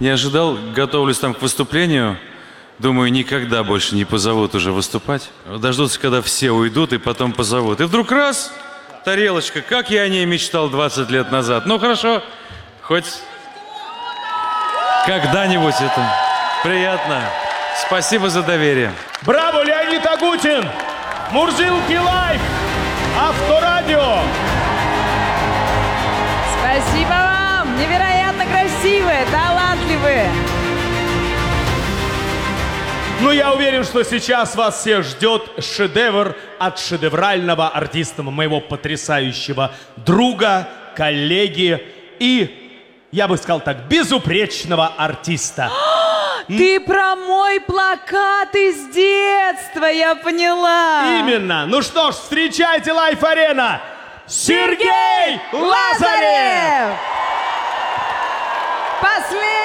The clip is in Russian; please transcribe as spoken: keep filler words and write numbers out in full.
Не ожидал, готовлюсь там к выступлению. Думаю, никогда больше не позовут уже выступать. Дождутся, когда все уйдут, и потом позовут. И вдруг раз, тарелочка, как я о ней мечтал двадцать лет назад. Ну хорошо, хоть когда-нибудь это приятно. Спасибо за доверие. Браво, Леонид Агутин! Мурзилки Лайф! Авторадио! Спасибо вам! Невероятно красивые, талантливые! Ну, я уверен, что сейчас вас всех ждет шедевр от шедеврального артиста, моего потрясающего друга, коллеги и, я бы сказал так, безупречного артиста. Ты про мой плакат из детства, я поняла. Именно. Ну что ж, встречайте Лайф Арена. Сергей Лазарев! Последний!